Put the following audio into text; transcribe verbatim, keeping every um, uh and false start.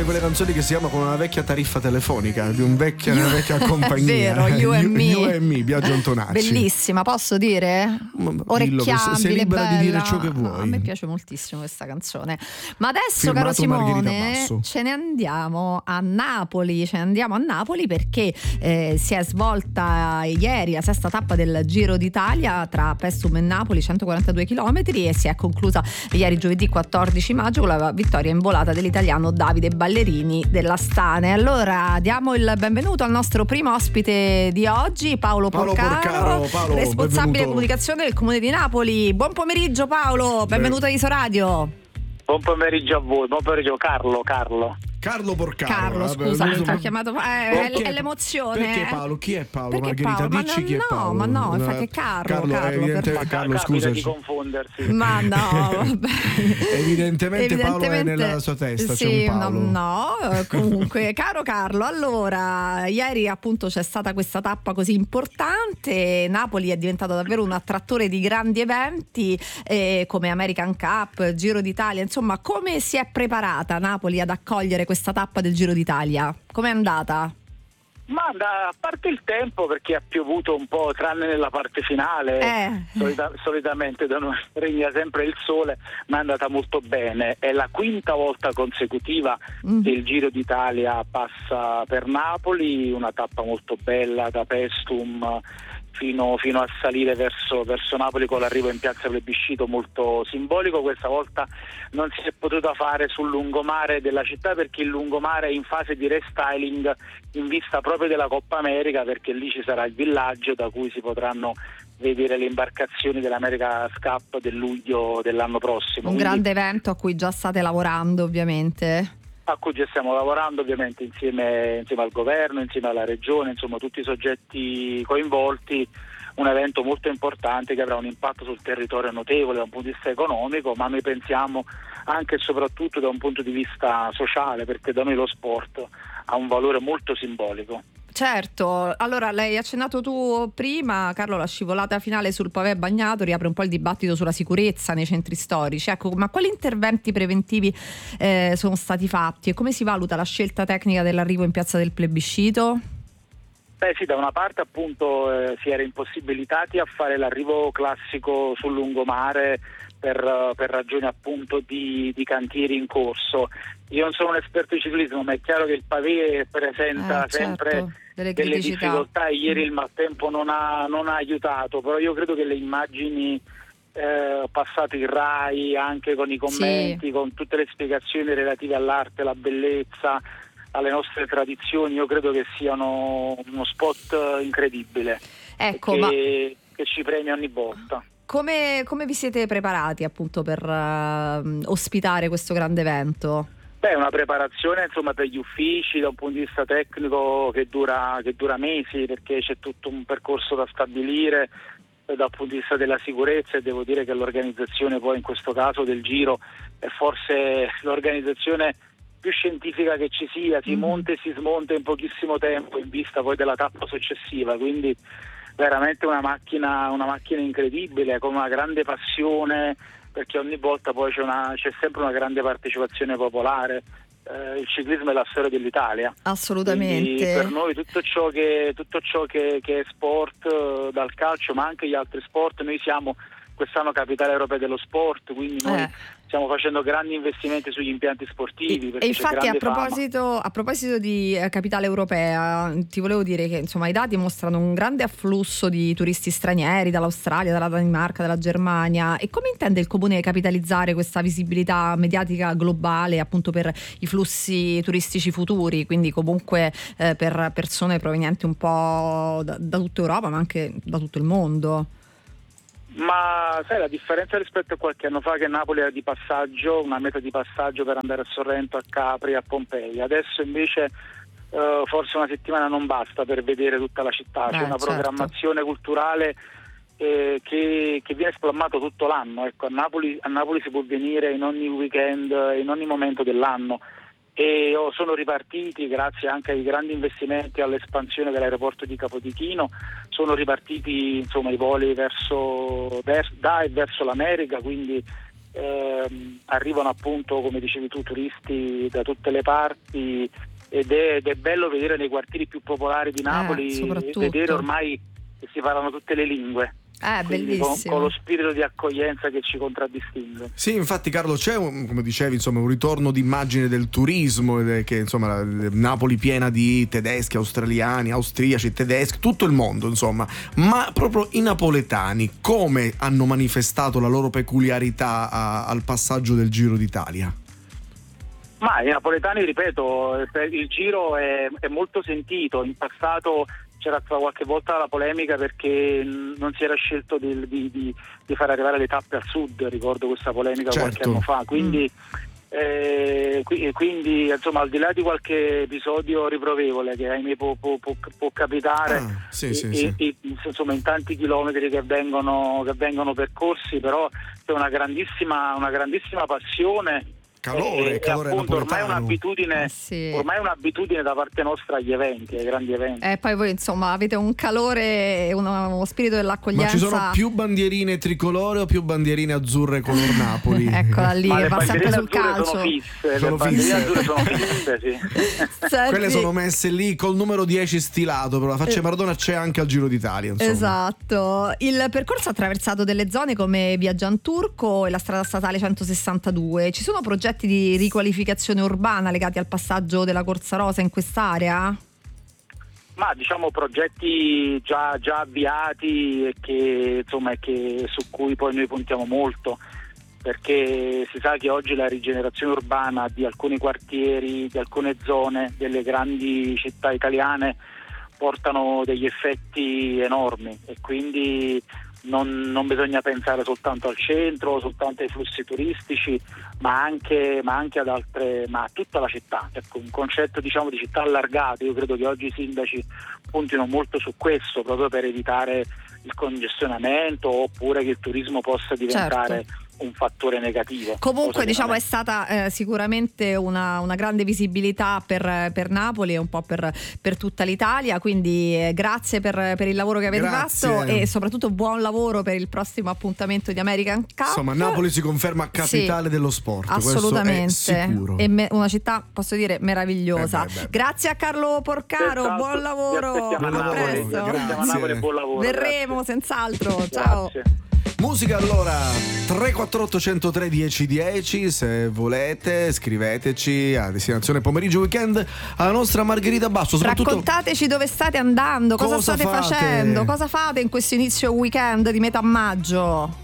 quelle canzoni che si chiamano con una vecchia tariffa telefonica di un vecchio, una vecchia compagnia. Vero, You and Me. You and Me, Biagio Antonacci. Bellissima, posso dire? Orecchiabile, sei libera bella. di dire ciò che vuoi. A me piace moltissimo questa canzone. Ma adesso, Firmato caro Simone, Basso. ce ne andiamo a Napoli. Ce ne andiamo a Napoli perché eh, si è svolta ieri la sesta tappa del Giro d'Italia tra Pestum e Napoli, centoquarantadue chilometri, e si è conclusa ieri giovedì quattordici maggio con la vittoria in volata dell'italiano Davide Ballerini della Stane. Allora diamo il benvenuto al nostro primo ospite di oggi, Paolo, Paolo Porcaro, Porcaro, Paolo, responsabile benvenuto. comunicazione del Comune di Napoli. Buon pomeriggio Paolo, benvenuto a Isoradio. Buon pomeriggio a voi, buon pomeriggio Carlo, Carlo. Carlo Porcaro. Carlo, scusa, mi ha chiamato, eh, è, è l'emozione. Perché Paolo? Chi è Paolo? Perché Margherita, Paolo? dici ma chi è no, Paolo? ma no, infatti è Carlo. Carlo, Carlo, evidente, per... Carlo, Capita scusa. di confondersi. Ma no, vabbè. Evidentemente, Paolo è nella sua testa. Sì, c'è un Paolo. no, no, comunque, caro Carlo, allora, ieri appunto c'è stata questa tappa così importante. Napoli è diventato davvero un attrattore di grandi eventi eh, come American Cup, Giro d'Italia. Insomma, come si è preparata Napoli ad accogliere questa tappa del Giro d'Italia? Com'è andata? Ma da, a parte il tempo, perché ha piovuto un po', tranne nella parte finale, Eh. solita, solitamente da noi regna sempre il sole, ma è andata molto bene. È la quinta volta consecutiva Mm. che il Giro d'Italia passa per Napoli, una tappa molto bella da Pestum fino, fino a salire verso, verso Napoli, con l'arrivo in piazza Plebiscito molto simbolico. Questa volta non si è potuta fare sul lungomare della città perché il lungomare è in fase di restyling in vista proprio della Coppa America, perché lì ci sarà il villaggio da cui si potranno vedere le imbarcazioni dell'America Cup del luglio dell'anno prossimo. Un Quindi, grande evento a cui già state lavorando, ovviamente. a cui già stiamo lavorando ovviamente insieme, insieme al governo, insieme alla regione, insomma tutti i soggetti coinvolti. Un evento molto importante che avrà un impatto sul territorio notevole da un punto di vista economico, ma noi pensiamo anche e soprattutto da un punto di vista sociale, perché da noi lo sport ha un valore molto simbolico. Certo, allora lei ha accennato tu prima, Carlo, la scivolata finale sul pavè bagnato riapre un po' il dibattito sulla sicurezza nei centri storici. Ecco, ma quali interventi preventivi eh, sono stati fatti e come si valuta la scelta tecnica dell'arrivo in piazza del Plebiscito? Beh sì, da una parte appunto eh, si era impossibilitati a fare l'arrivo classico sul lungomare per, per ragioni appunto di, di cantieri in corso. Io non sono un esperto di ciclismo, ma è chiaro che il pavé presenta Eh, certo, sempre delle delle criticità. difficoltà. Ieri il maltempo non ha, non ha aiutato, però io credo che le immagini eh, passate in Rai, anche con i commenti, Sì. con tutte le spiegazioni relative all'arte, alla bellezza, alle nostre tradizioni, io credo che siano uno spot incredibile, Ecco, che, ma che ci premia ogni volta. come, come vi siete preparati appunto per uh, ospitare questo grande evento? Beh, una preparazione insomma per gli uffici da un punto di vista tecnico che dura, che dura mesi, perché c'è tutto un percorso da stabilire eh, dal punto di vista della sicurezza, e devo dire che l'organizzazione poi in questo caso del Giro è forse l'organizzazione più scientifica che ci sia, si Mm. monta e si smonta in pochissimo tempo in vista poi della tappa successiva, quindi veramente una macchina, una macchina incredibile, con una grande passione, perché ogni volta poi c'è, una, c'è sempre una grande partecipazione popolare. Eh, il ciclismo è la storia dell'Italia. Assolutamente. Quindi per noi tutto ciò che tutto ciò che, che è sport, eh, dal calcio ma anche gli altri sport, noi siamo quest'anno capitale europea dello sport, quindi noi Eh. stiamo facendo grandi investimenti sugli impianti sportivi. E, perché e c'è infatti a grande fama. proposito, a proposito di eh, capitale europea, ti volevo dire che insomma i dati mostrano un grande afflusso di turisti stranieri dall'Australia, dalla Danimarca, dalla Germania. E come intende il Comune capitalizzare questa visibilità mediatica globale appunto per i flussi turistici futuri, quindi comunque eh, per persone provenienti un po' da, da tutta Europa ma anche da tutto il mondo? Ma sai, la differenza rispetto a qualche anno fa, che Napoli era di passaggio, una meta di passaggio per andare a Sorrento, a Capri, a Pompei. Adesso invece eh, forse una settimana non basta per vedere tutta la città, c'è Eh, una certo. programmazione culturale eh, che, che viene spalmato tutto l'anno. Ecco, a Napoli, a Napoli si può venire in ogni weekend, in ogni momento dell'anno. E oh, sono ripartiti, grazie anche ai grandi investimenti, all'espansione dell'aeroporto di Capodichino, sono ripartiti insomma i voli verso, vers, da e verso l'America, quindi ehm, arrivano appunto, come dicevi tu, turisti da tutte le parti, ed è, ed è bello vedere nei quartieri più popolari di Napoli, eh, vedere ormai che si parlano tutte le lingue. Eh, bellissimo. Con, con lo spirito di accoglienza che ci contraddistingue. Sì, infatti Carlo, c'è un, come dicevi, insomma, un ritorno d'immagine del turismo, ed è che insomma Napoli piena di tedeschi, australiani, austriaci, tedeschi, tutto il mondo, insomma. Ma proprio i napoletani come hanno manifestato la loro peculiarità a, al passaggio del Giro d'Italia? Ma i napoletani, ripeto, il Giro è, è molto sentito. In passato c'era stata qualche volta la polemica perché non si era scelto di, di, di, di far arrivare le tappe al sud, ricordo questa polemica, certo, qualche anno fa, quindi, mm. eh, quindi insomma, al di là di qualche episodio riprovevole che ahimè può, può, può, può capitare, ah, sì, e, sì, e, sì. E, insomma, in tanti chilometri che vengono, che vengono percorsi, però c'è una grandissima, una grandissima passione. Calore, e, calore e appunto ormai è un'abitudine, eh sì. ormai è un'abitudine da parte nostra agli eventi, ai grandi eventi. E eh, poi voi insomma avete un calore e uno, uno spirito dell'accoglienza. Ma ci sono più bandierine tricolore o più bandierine azzurre color Napoli? Eccola lì, ma va sempre sul calcio. Sono fisse, sono le bandierine fisse. azzurre sono fisse, sì. Senti... Quelle sono messe lì col numero dieci stilato, però la faccia di Maradona c'è anche al Giro d'Italia, insomma. Esatto. Il percorso ha attraversato delle zone come Via Gianturco e la strada statale centosessantadue. Ci sono progetti di riqualificazione urbana legati al passaggio della Corsa Rosa in quest'area? Ma diciamo progetti già, già avviati e che insomma che su cui poi noi puntiamo molto, perché si sa che oggi la rigenerazione urbana di alcuni quartieri, di alcune zone delle grandi città italiane portano degli effetti enormi, e quindi non, non bisogna pensare soltanto al centro, soltanto ai flussi turistici, ma anche, ma anche ad altre, ma a tutta la città. Ecco, un concetto diciamo di città allargata. Io credo che oggi i sindaci puntino molto su questo, proprio per evitare il congestionamento, oppure che il turismo possa diventare, certo, un fattore negativo. Comunque diciamo è stata eh, sicuramente una, una grande visibilità per, per Napoli e un po' per, per tutta l'Italia, quindi eh, grazie per, per il lavoro che avete grazie. fatto, e soprattutto buon lavoro per il prossimo appuntamento di American Cup. Insomma, Napoli si conferma capitale, sì, dello sport, assolutamente, questo è sicuro. E me, una città, posso dire, meravigliosa. Eh beh, beh. Grazie a Carlo Porcaro, esatto, buon lavoro, buon a presto. Napoli, buon lavoro. Verremo grazie. senz'altro. Grazie. Ciao. Musica allora, tre quattro otto uno zero tre uno zero uno zero, se volete scriveteci a destinazione pomeriggio weekend alla nostra Margherita Basso. Raccontateci dove state andando, cosa, cosa state fate? facendo, cosa fate in questo inizio weekend di metà maggio.